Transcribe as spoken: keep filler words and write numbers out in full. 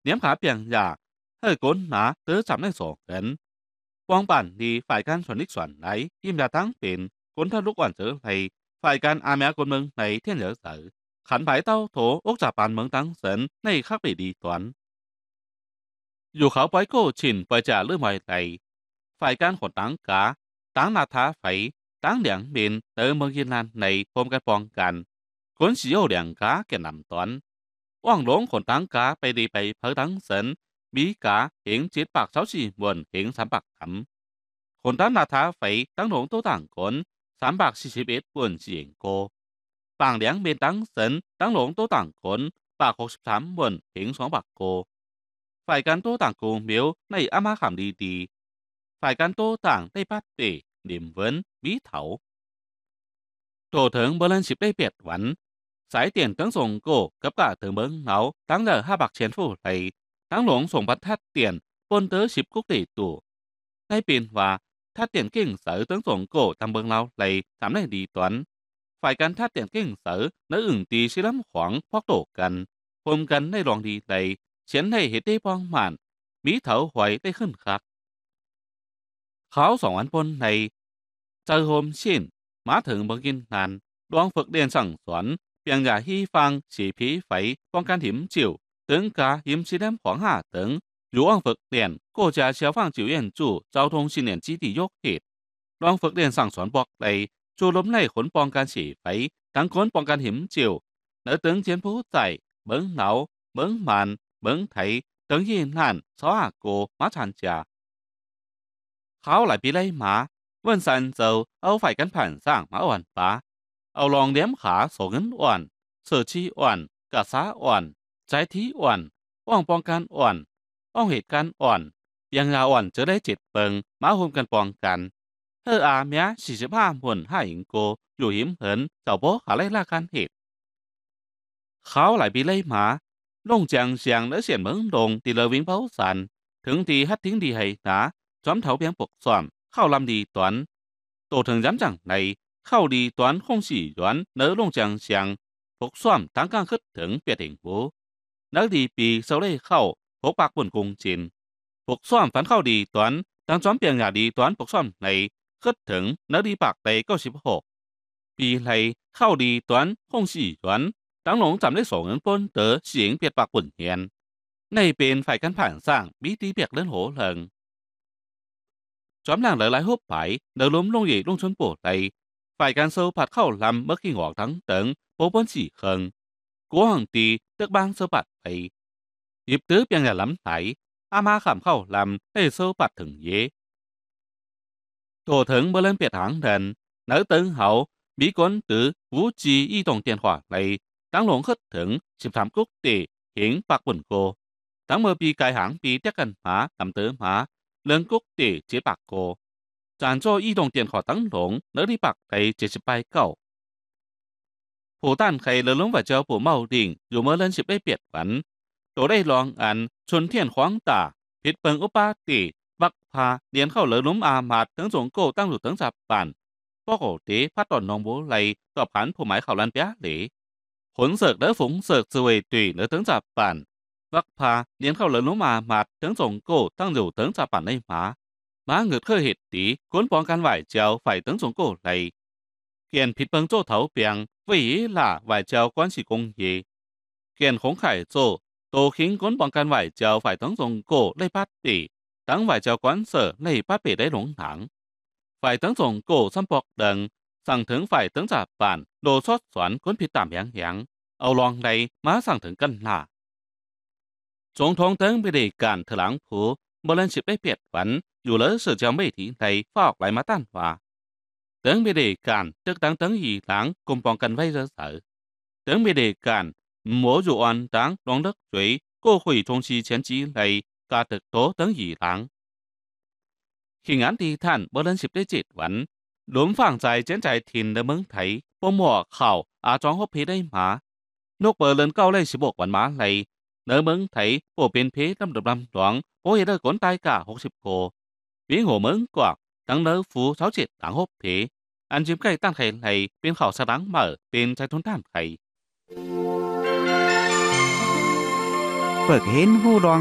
廉ขา变呀，ให้คนหนาเตอจำได้สองเห็นปองปั่นดีฝ่ายการส่วนนิกส่วนไหนยิ่มยาตั้งเป็นคนทะลุกวันเจอไทยฝ่ายการอาเมียคนเมืองในเที่ยนเหลือเสือขันไผ่เต้าโถอกจากปานเมืองตั้งเสินในข้าไปดีตวนอยู่เขาปอยโก้ชินปอยจ่าเรื่องใหม่ไทยฝ่ายการขนตั้งกาตั้งนาทาไฟตั้งเหลียงบินเตอเมืองยินนานในพมกันปองกันคนสีโอเหลียงกาแกนำตอนว่างหลงขนตั้งกาไปดีไปเพอตั้งเสิน Mỹ cả hiện chín bạc sáu mươi nguồn hiện tám bạc thắm. Hồn đám là thá phải tăng nộn tố tảng cốn tám bạc四十一nguồn diện cô. Bảng liáng bên tăng sấn tăng nộn tố tảng cốn bạc sáu mươi tám nguồn hiện sáu bạc cô. Phải gắn tố tảng cô miếu này ám á khảm đi đi. Phải gắn tố tảng tây bát bể niệm vấn bí thảo. Tổ thượng bơ lên xịp đây biệt vấn. Giải tiền tăng dùng cô cấp cả thường bớng nấu tăng lờ hai bạc chén phủ thầy. ตั้งหลวงส่งบัตรทัดเตียนปนเตอสิบกุกตีตู่ได้เปลี่ยนว่าทัดเตียนเก่งเสือตั้งส่งโกตำเบิงเราเลยทำได้ดีตวนฝ่ายการทัดเตียนเก่งเสือเนื้ออึ่งตีชิล้ำขวางพอกโตกันพมกันได้ลองดีเลยเฉียนให้เหตุได้ป้องมันมีเถาหวยได้ขึ้นคักเขาสองวันปนในเจอโฮมชินมาถึงเมืองกินนานลองฝึกเรียนสั่งสอนเพียงอย่าฮีฟังสีผีไฟป้องกันหิมจิ๋ว等加饮食点黄下等，如往福店各家消防救援组交通训练基地喐เหตุลองฝึกเรียนสั่งสอนบอกเลยจูล้มในขนปองการฉีไฟตั้งขนปองการหิมจิวเนื้อตึงเจียนผู้ใจเบิ้งเหนาเบิ้งมันเบิ้งไถตึงยีนนั่นซออาโกมาชันจาเขาหลายปีเลยมาวันสันเจ้าเอาไฟกันผ่านสร้างมาอ่อนปะเอาลองเลี้ยมขาโสเงินอ่อนเสือชีอ่อนกะซาอ่อนใจที่อ่อนว่องป้องกันอ่อนว่องเหตุการณ์อ่อนยังยาอ่อนจะได้จิตเปิงมาหุมกันป้องกันเฮออาเมียสี่สิบห้าหมุนห้าอิงโกอยู่หิมเหินเจ้าโบหาไล่ล่าการเหตุเขาหลายปีไล่หมาลงจังเสียงและเสียนเมืองดงตีเลวิงเผาสันถึงตีฮัดทิ้งดีให้หนาจอมเถาเพียงปกซ้อมเข้าลำดีตวนโตถึงย้ำจังในเข้าดีตวนคงสี่หยวนเนื้อลงจังเสียงปกซ้อมตั้งกลางขึ้นถึงเปียถิงหูนักดีปีเสาเล่เข้าพกปากบนกรุงจีนปกซ่อมฝันเข้าดีตอนตั้งจอมเปียงยาดีตอนปกซ่อมในขึ้นถึงนักดีปากในเก้าสิบหกปีในเข้าดีตอนคงสี่หยวนตั้งหลงจำได้สองเงินปนเต๋อเสียงเปียดปากบนเฮียนในเป็นฝ่ายการผ่านสร้างบีตีเปียกเล่นโหเหิงจอมหลังหลายๆหุบไปเดินล้มลงเหยียดลงชนปวดในฝ่ายการเซลผัดเข้าลำเมื่อกี้หอกทั้งเติงโปปนสี่เคิงกัวหังตีตึกบางเซปัดไปหยิบตื้อเปียงอย่าล้ำไถอามาขำเข้าลำให้เซปัดถึงเย่โตถึงเมื่อเล่นเปียดหางเดินเนื้อตึงเหามีก้นตื้อวูจีอีตรงเตียนขวาในตั้งหลงขึ้นถึงสิบสามกุ๊กตีหิงปากบุญโกตั้งเมื่อปีกายหางปีเจ้ากันหมาตำเตื้อหมาเลื่อนกุ๊กตีเจ็บปากโกจานโจอีตรงเตียนขวาตั้งหลงเนื้อที่ปากในเจ็ดสิบไปเก้าผู้ต้านใครเลือล้มว่าเจ้าผู้เมาดิ่งอยู่เมื่อเล่นสิบได้เปียดฝันตัวได้ลองอันชนเทียนขวางตาผิดเปิงอุปาติบักพาเดียนเข้าเลือล้มอามาดถึงสงโกตั้งหลุดถึงสับปันป้อโกตีพัดตอนนองโบไหลตอบผันผู้หมายเขาลันเปียเหลขนเสกเด้อฝงเสกสวยตุยเลือถึงสับปันบักพาเดียนเข้าเลือล้มอามาดถึงสงโกตั้งอยู่ถึงสับปันในหมาหมาเงือกเคยเหตุตีขนปองกันไหวเจ้าฝ่ายถึงสงโกไหลเกียนผิดเปิงโจเถาเปียง为啦外交关系公业，见红海做都兴管帮干外交ฝ่ายทั้งสองโกในปัดปีตั้ง外交官社ในปัดปีได้หลงถังฝ่ายทั้งสองโกสัมปอกเดิงสั่งถึงฝ่ายทั้งจับปานโดซอดสวนคนผิดตามอย่างอย่างเอาลองในมาสั่งถึงกันล่ะ总统等ไปได้การถลังผู้บริษัทได้เปียดฝันอยู่เลยสื่อจะไม่ทีในฟอกไหลมาต้านว่า等ไม่ได้การตึกตั้งตั้งอีหลังกลมป้องกันไว้เสือ等ไม่ได้การหมัวอยู่อันตั้งลองดักจุยก็คุยทงชีเฉียนจีเลยกาตึกโตตั้งอีหลังขิงอันที่ท่านบริษัทได้เจ็ดวันหลุมฝังใจเจนใจถิ่นในเมืองไทยปมหัวเข่าอาจองฮบเพได้หมานกเปิดเลินเก้าเลยสิบกวันมาเลยในเมืองไทยโปเป็นเพลำดับลำหลวงโปเฮเดอร์กนตายกาหกสิบโกวิ่งหัวเมืองกว่าตั้งเนื้อฟูเช้าเจ็ดต่างฮบเพอันจิ้มใกล้ตั้งไข่ไหลเป็นข่าวสะดังเหม่อเป็นใจทุนท่านไข่เปิกเห็นหู้รอง